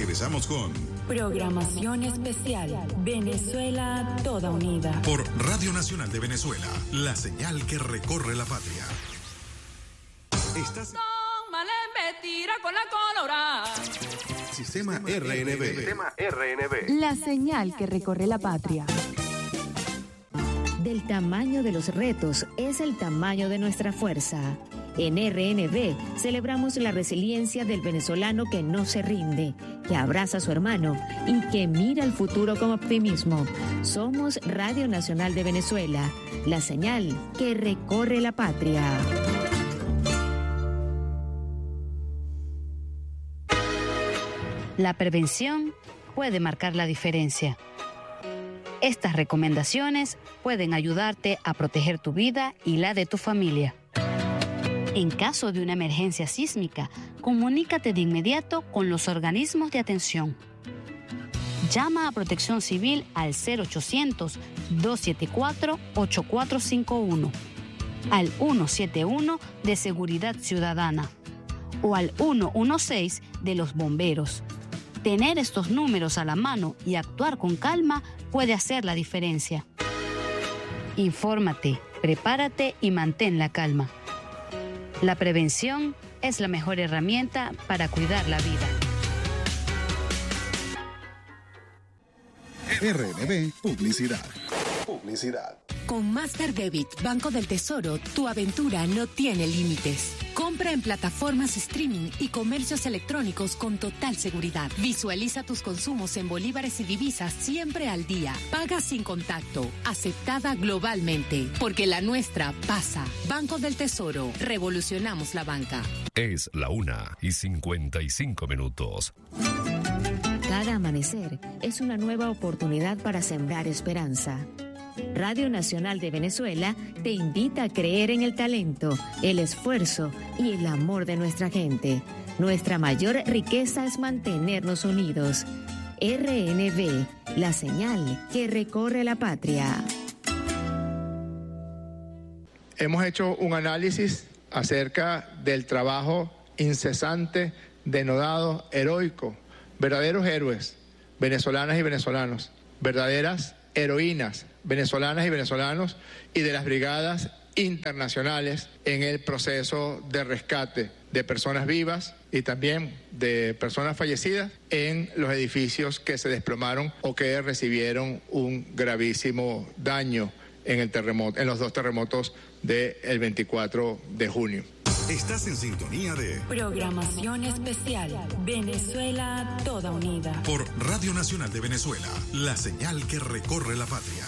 regresamos con Programación Especial Venezuela Toda Unida por Radio Nacional de Venezuela, la señal que recorre la patria. Estás... tira con la colorada. Sistema RNB. La señal que recorre la patria. Del tamaño de los retos es el tamaño de nuestra fuerza. En RNB celebramos la resiliencia del venezolano que no se rinde, que abraza a su hermano y que mira el futuro con optimismo. Somos Radio Nacional de Venezuela, la señal que recorre la patria. La prevención puede marcar la diferencia. Estas recomendaciones pueden ayudarte a proteger tu vida y la de tu familia. En caso de una emergencia sísmica, comunícate de inmediato con los organismos de atención. Llama a Protección Civil al 0800-274-8451, al 171 de Seguridad Ciudadana o al 116 de los bomberos. Tener estos números a la mano y actuar con calma puede hacer la diferencia. Infórmate, prepárate y mantén la calma. La prevención es la mejor herramienta para cuidar la vida. RNB Publicidad. Con Master Debit Banco del Tesoro, tu aventura no tiene límites. Compra en plataformas streaming y comercios electrónicos con total seguridad. Visualiza tus consumos en bolívares y divisas siempre al día. Paga sin contacto. Aceptada globalmente. Porque la nuestra pasa. Banco del Tesoro. Revolucionamos la banca. Es la 1:55. Cada amanecer es una nueva oportunidad para sembrar esperanza. Radio Nacional de Venezuela te invita a creer en el talento, el esfuerzo y el amor de nuestra gente. Nuestra mayor riqueza es mantenernos unidos. RNB, la señal que recorre la patria. Hemos hecho un análisis acerca del trabajo incesante, denodado, heroico, verdaderos héroes, venezolanas y venezolanos, verdaderas heroínas, venezolanas y venezolanos, y de las brigadas internacionales en el proceso de rescate de personas vivas y también de personas fallecidas en los edificios que se desplomaron o que recibieron un gravísimo daño en el terremoto, en los dos terremotos del 24 de junio. Estás en sintonía de Programación Especial Venezuela Toda Unida por Radio Nacional de Venezuela, la señal que recorre la patria.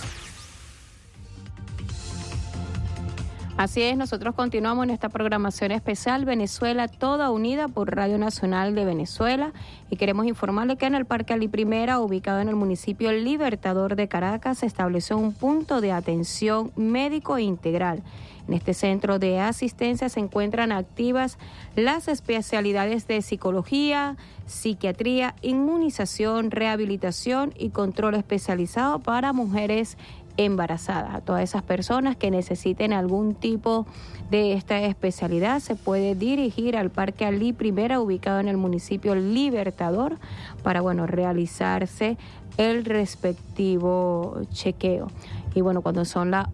Así es, nosotros continuamos en esta programación especial Venezuela Toda Unida por Radio Nacional de Venezuela y queremos informarle que en el Parque Alí Primera, ubicado en el municipio Libertador de Caracas, se estableció un punto de atención médico integral. En este centro de asistencia se encuentran activas las especialidades de psicología, psiquiatría, inmunización, rehabilitación y control especializado para mujeres embarazadas. A todas esas personas que necesiten algún tipo de esta especialidad se puede dirigir al Parque Alí Primera, ubicado en el municipio Libertador, para realizarse el respectivo chequeo. Y cuando son las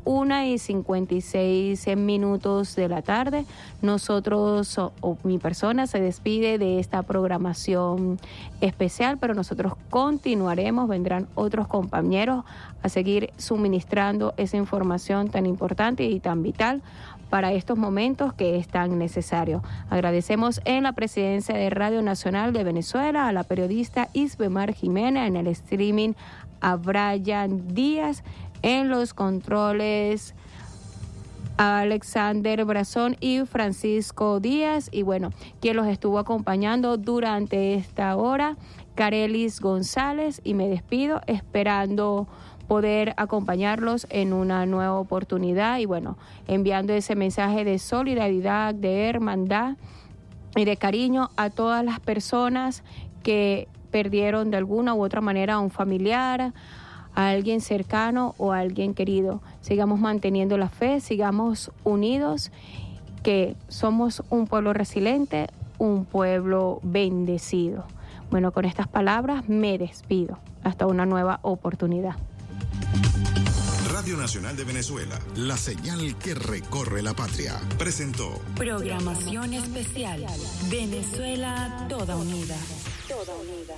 1:56 de la tarde, nosotros o mi persona se despide de esta programación especial, pero nosotros continuaremos, vendrán otros compañeros a seguir suministrando esa información tan importante y tan vital para estos momentos que es tan necesario. Agradecemos en la presidencia de Radio Nacional de Venezuela a la periodista Isbemar Jiménez, en el streaming a Brian Díaz, en los controles a Alexander Brazón y Francisco Díaz, y quien los estuvo acompañando durante esta hora, Carelis González, y me despido esperando poder acompañarlos en una nueva oportunidad y enviando ese mensaje de solidaridad, de hermandad y de cariño a todas las personas que perdieron de alguna u otra manera a un familiar, a alguien cercano o a alguien querido. Sigamos manteniendo la fe, sigamos unidos, que somos un pueblo resiliente, un pueblo bendecido. Bueno, con estas palabras me despido. Hasta una nueva oportunidad. Radio Nacional de Venezuela, la señal que recorre la patria, presentó Programación especial. Venezuela toda unida. Toda unida.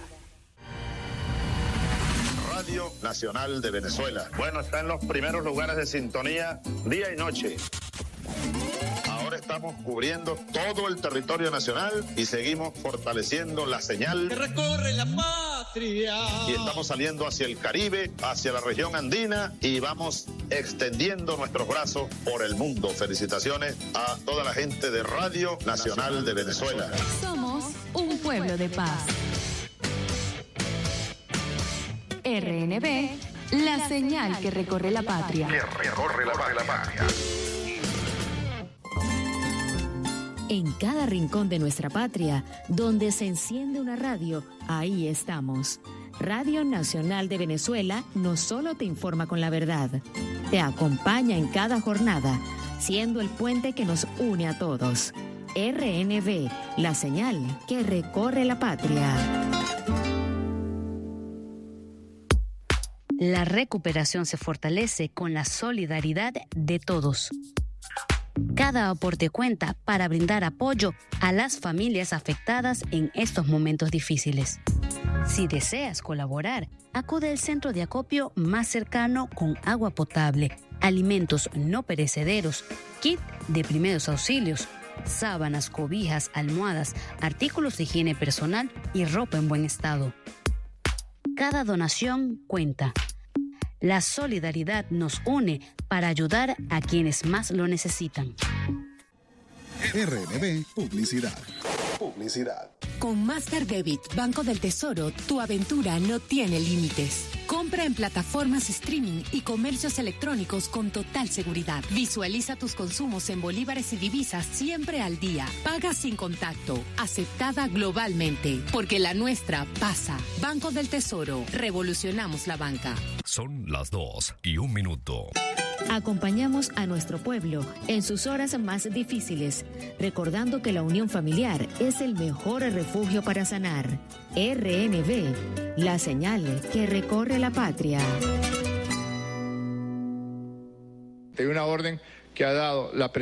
Radio Nacional de Venezuela. Bueno, está en los primeros lugares de sintonía día y noche. Ahora estamos cubriendo todo el territorio nacional y seguimos fortaleciendo la señal que recorre la patria. Y estamos saliendo hacia el Caribe, hacia la región andina y vamos extendiendo nuestros brazos por el mundo. Felicitaciones a toda la gente de Radio Nacional de Venezuela. Somos un pueblo de paz. RNB, la señal que recorre la patria. Que recorre la patria. En cada rincón de nuestra patria, donde se enciende una radio, ahí estamos. Radio Nacional de Venezuela no solo te informa con la verdad, te acompaña en cada jornada, siendo el puente que nos une a todos. RNB, la señal que recorre la patria. La recuperación se fortalece con la solidaridad de todos. Cada aporte cuenta para brindar apoyo a las familias afectadas en estos momentos difíciles. Si deseas colaborar, acude al centro de acopio más cercano con agua potable, alimentos no perecederos, kit de primeros auxilios, sábanas, cobijas, almohadas, artículos de higiene personal y ropa en buen estado. Cada donación cuenta. La solidaridad nos une para ayudar a quienes más lo necesitan. RNB Publicidad. Con Master Debit Banco del Tesoro, tu aventura no tiene límites. Compra en plataformas streaming y comercios electrónicos con total seguridad. Visualiza tus consumos en bolívares y divisas siempre al día. Paga sin contacto. Aceptada globalmente. Porque la nuestra pasa. Banco del Tesoro. Revolucionamos la banca. Son las 2:01. Acompañamos a nuestro pueblo en sus horas más difíciles, recordando que la unión familiar es el mejor refugio para sanar. RNB, la señal que recorre la patria. Hay una orden que ha dado la